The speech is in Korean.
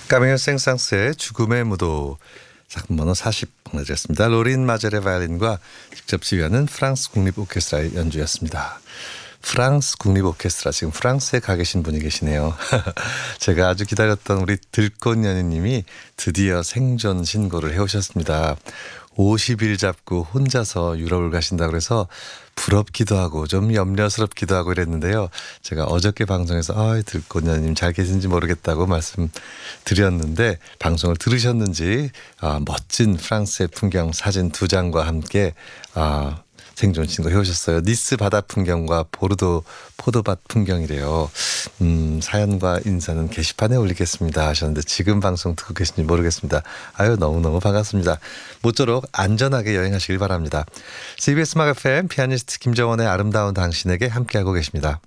까메오 생상스의 죽음의 무도 작품 번호 40 보내드렸습니다. 로린 마젤의 바이올린과 직접 지휘하는 프랑스 국립 오케스트라의 연주였습니다. 프랑스 국립 오케스트라 지금 프랑스에 가 계신 분이 계시네요. 제가 아주 기다렸던 우리 들꽃 연희님이 드디어 생존 신고를 해오셨습니다. 50일 잡고 혼자서 유럽을 가신다고 해서 부럽기도 하고 좀 염려스럽기도 하고 이랬는데요. 제가 어저께 방송에서 들꽃녀님 잘 계신지 모르겠다고 말씀드렸는데 방송을 들으셨는지 멋진 프랑스의 풍경 사진 2장과 함께 생존 신고 해오셨어요. 니스 바다 풍경과 보르도 포도밭 풍경이래요. 사연과 인사는 게시판에 올리겠습니다 하셨는데 지금 방송 듣고 계신지 모르겠습니다. 너무너무 반갑습니다. 모쪼록 안전하게 여행하시길 바랍니다. CBS 음악 FM 피아니스트 김정원의 아름다운 당신에게 함께하고 계십니다.